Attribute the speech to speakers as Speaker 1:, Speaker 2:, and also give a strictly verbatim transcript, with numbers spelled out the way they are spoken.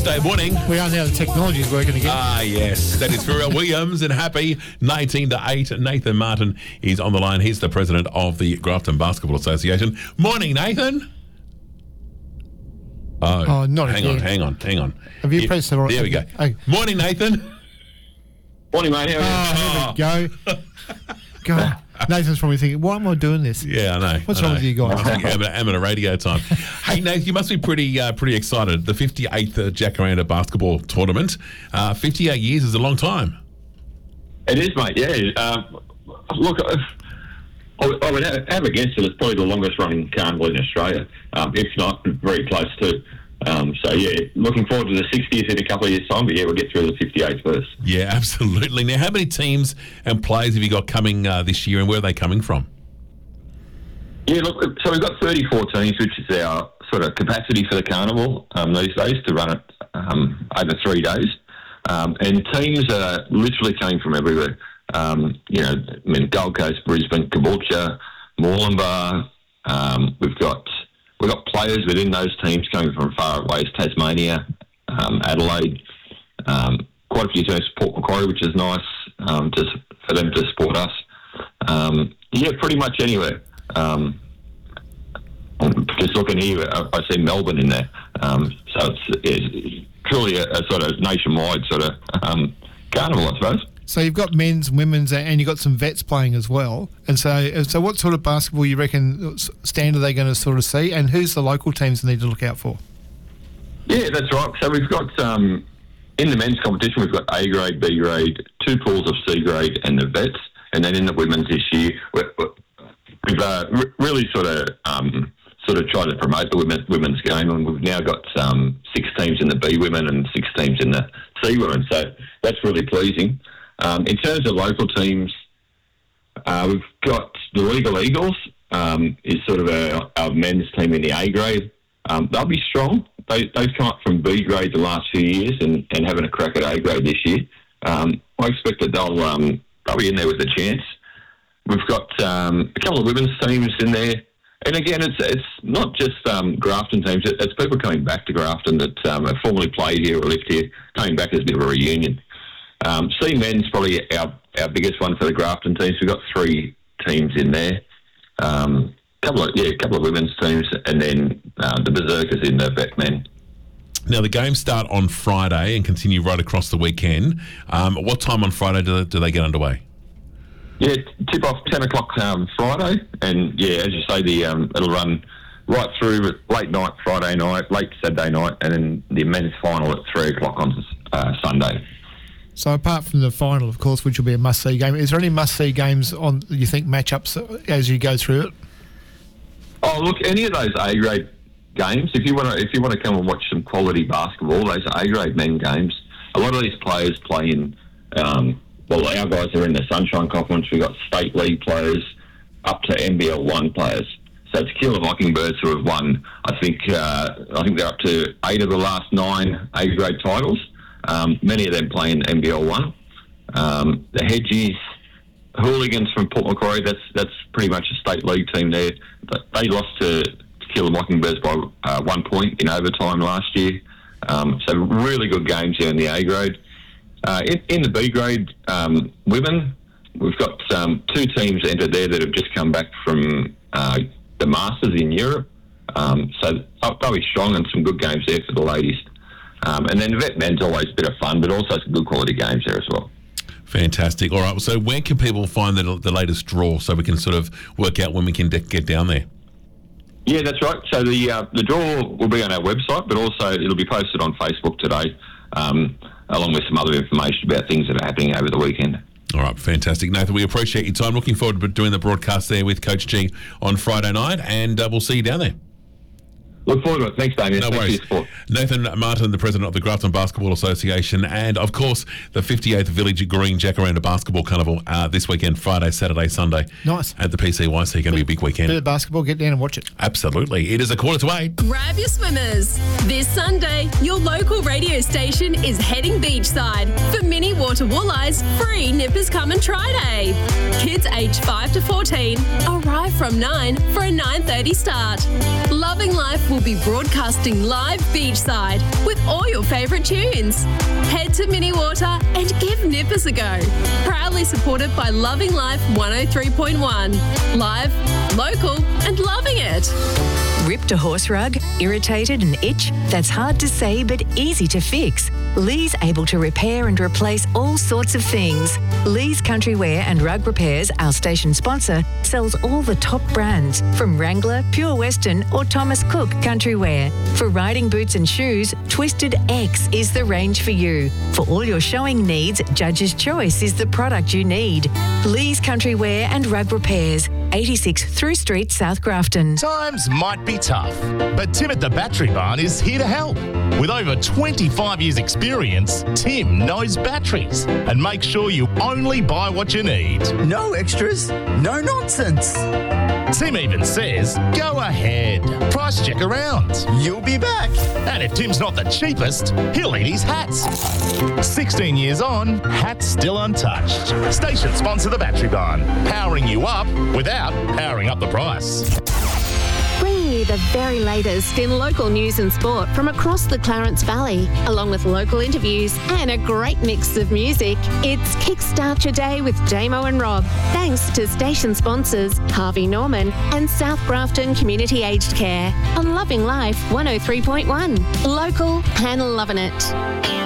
Speaker 1: Wednesday morning.
Speaker 2: We are now. The technology is working again.
Speaker 1: Ah, yes. That is Pharrell Williams and happy nineteen to eight. Nathan Martin is on the line. He's the president of the Grafton Basketball Association. Morning, Nathan. Oh,
Speaker 2: Oh, not
Speaker 1: hang
Speaker 2: again.
Speaker 1: on, hang on, hang on.
Speaker 2: Have you
Speaker 1: Yeah,
Speaker 2: pressed it all right?
Speaker 1: There we go.
Speaker 2: Oh.
Speaker 1: Morning, Nathan.
Speaker 3: Morning, mate. How
Speaker 2: Oh, here we go. God. Nathan's probably thinking, why am I doing this?
Speaker 1: Yeah, I know.
Speaker 2: What's
Speaker 1: I
Speaker 2: wrong
Speaker 1: know.
Speaker 2: with you guys?
Speaker 1: I think I'm at, I'm at a radio time. Hey, Nathan, you must be pretty uh, pretty excited. The fifty-eighth uh, Jacaranda basketball tournament. Uh, fifty-eight years is a long time.
Speaker 3: It is, mate. Yeah. Um, look, I, I would have, have against it. It's probably the longest running carnival in Australia, um, if not very close to. Um, so, yeah, looking forward to the sixtieth in a couple of years' time. But, yeah, we'll get through the fifty-eighth first.
Speaker 1: Yeah, absolutely. Now, how many teams and players have you got coming uh, this year, and where are they coming from?
Speaker 3: Yeah, look, so we've got thirty-four teams, which is our sort of capacity for the carnival um, these days to run it um, over three days. Um, and teams are literally coming from everywhere. Um, you know, I mean, Gold Coast, Brisbane, Caboolture, Moorlambar. Um, we've got we've got players within those teams coming from far away as Tasmania, um, Adelaide. Um, quite a few teams, Port Macquarie, which is nice um, to, for them to support us. Um, yeah, pretty much anywhere. Um, just looking here, I, I see Melbourne in there. Um, so it's, it's truly a, a sort of nationwide sort of um, carnival, I suppose.
Speaker 2: So you've got men's, women's, and you've got some vets playing as well. And so, so what sort of basketball you reckon stand are they going to sort of see? And who's the local teams they need to look out for?
Speaker 3: Yeah, that's right. So we've got, um, in the men's competition, we've got A grade, B grade, two pools of C grade and the vets. And then in the women's this year, we're, we've uh, re- really sort of um, sort of tried to promote the women, women's game, and we've now got um, six teams in the B women and six teams in the C women. So that's really pleasing. Um, in terms of local teams, uh, we've got the Legal Eagles um, is sort of our, our men's team in the A grade. Um, they'll be strong. They, they've come up from B grade the last few years and, and having a crack at A grade this year. Um, I expect that they'll um, they'll be in there with a chance. We've got um, a couple of women's teams in there. And again, it's it's not just um, Grafton teams. It's people coming back to Grafton that um, have formerly played here or lived here, coming back as a bit of a reunion. Um, C men's probably our, our biggest one for the Grafton teams. We've got three teams in there. Um, couple of yeah, a couple of women's teams, and then uh, the Berserkers in the vet men.
Speaker 1: Now, the games start on Friday and continue right across the weekend. Um, what time on Friday do they, do they get underway?
Speaker 3: Yeah, tip off ten o'clock um, Friday, and yeah, as you say, the um, it'll run right through late night Friday night, late Saturday night, and then the men's final at three o'clock on uh, Sunday.
Speaker 2: So apart from the final, of course, which will be a must-see game, is there any must-see games on you think matchups as you go through it?
Speaker 3: Oh, look, any of those A grade games. If you want to, if you want to come and watch some quality basketball, those A grade men games. A lot of these players play in. Um, well, our guys are in the Sunshine Conference. We've got state league players up to N B L one players. So it's Keilor Mockingbirds who have won. I think uh, I think they're up to eight of the last nine A grade titles. Um, many of them play in N B L one. Um, the Hedgies, Hooligans from Port Macquarie. That's that's pretty much a state league team there. But they lost to Keilor Mockingbirds by uh, one point in overtime last year. Um, so really good games here in the A grade. Uh, in, in the B grade, um, women, we've got um, two teams entered there that have just come back from uh, the Masters in Europe. Um, so they'll be strong and some good games there for the ladies. Um, and then the vet men's always a bit of fun, but also some good quality games there as well.
Speaker 1: Fantastic. All right, so where can people find the, the latest draw so we can sort of work out when we can de- get down there?
Speaker 3: Yeah, that's right. So the uh, the draw will be on our website, but also it'll be posted on Facebook today, um, along with some other information about things that are happening over the weekend.
Speaker 1: All right, fantastic. Nathan, we appreciate your time. Looking forward to doing the broadcast there with Coach G on Friday night, and uh, we'll see you down there.
Speaker 3: Look forward to it. Thanks, Damien.
Speaker 1: No
Speaker 3: Thanks
Speaker 1: worries.
Speaker 3: for your support.
Speaker 1: Nathan Martin, the president of the Grafton Basketball Association, and of course the fifty-eighth Village Green Jacaranda Basketball Carnival uh, this weekend, Friday, Saturday, Sunday.
Speaker 2: Nice.
Speaker 1: At the P C Y C. Going to be a big weekend.
Speaker 2: Bit of basketball, get down and watch it.
Speaker 1: Absolutely. It is a quarter to eight.
Speaker 4: Grab your swimmers. This Sunday, your local radio station is heading beachside for mini water walleyes free Nippers Come and Try Day. Kids aged five to fourteen arrive from nine for a nine thirty start. Loving life will be broadcasting live beachside with all your favourite tunes. Head to Mini Water and give Nippers a go. Proudly supported by Loving Life one oh three point one. Live, local and loving it.
Speaker 5: Ripped a horse rug? Irritated an itch? That's hard to say but easy to fix. Lee's able to repair and replace all sorts of things. Lee's Country Wear and Rug Repairs, our station sponsor, sells all the top brands from Wrangler, Pure Western or Thomas Cook Country Wear. For riding boots and shoes, Twisted X is the range for you. For all your showing needs, Judge's Choice is the product you need. Lee's Country Wear and Rug Repairs, eighty-six Through Street, South Grafton.
Speaker 6: Times might be tough, but Tim at the Battery Barn is here to help. With over twenty-five years experience, Tim knows batteries and makes sure you only buy what you need.
Speaker 7: No extras, no nonsense.
Speaker 6: Tim even says, go ahead, price check around.
Speaker 7: You'll be back.
Speaker 6: And if Tim's not the cheapest, he'll eat his hats. sixteen years on, hats still untouched. Station sponsor the Battery Barn, powering you up without powering up the price.
Speaker 8: Bringing you the very latest in local news and sport from across the Clarence Valley, along with local interviews and a great mix of music. It's Kickstart Your Day with Damo and Rob, thanks to station sponsors Harvey Norman and South Grafton Community Aged Care on Loving Life one oh three point one. Local and loving it.